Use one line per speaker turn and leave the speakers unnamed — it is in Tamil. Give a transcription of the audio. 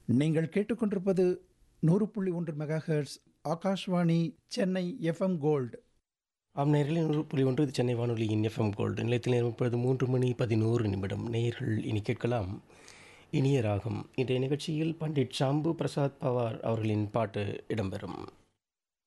நீங்கள் கேட்டுக்கொண்டிருப்பது 100.1 megahertz Akashvani Chennai FM gold.
நேயர்களே 100.1 இது சென்னை வானொலியின் எஃப்எம் கோல்டு நிலையத்தில் நேரம் இப்பொழுது 3 மணி 11 நிமிடம். நேயர்கள் இனி கேட்கலாம் இனிய ராகம். இன்றைய நிகழ்ச்சியில் பண்டிட் ஷாம்பு பிரசாத் பவார் அவர்களின் பாட்டு இடம்பெறும்.